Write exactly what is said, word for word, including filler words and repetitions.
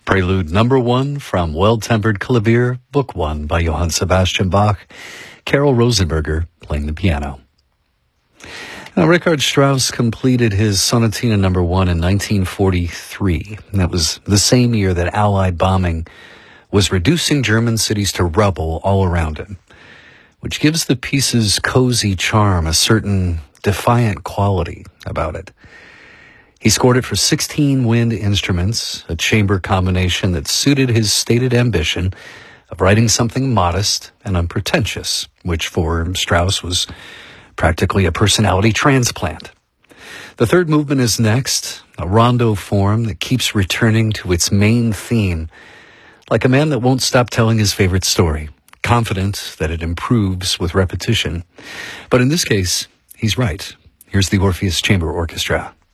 Prelude number one from Well-Tempered Clavier, Book One by Johann Sebastian Bach. Carol Rosenberger playing the piano. Now, Richard Strauss completed his Sonatina number one in nineteen forty-three. And that was the same year that Allied bombing was reducing German cities to rubble all around him, which gives the piece's cozy charm a certain defiant quality about it. He scored it for sixteen wind instruments, a chamber combination that suited his stated ambition of writing something modest and unpretentious, which for Strauss was practically a personality transplant. The third movement is next, a rondo form that keeps returning to its main theme, like a man that won't stop telling his favorite story, confident that it improves with repetition. But in this case, he's right. Here's the Orpheus Chamber Orchestra.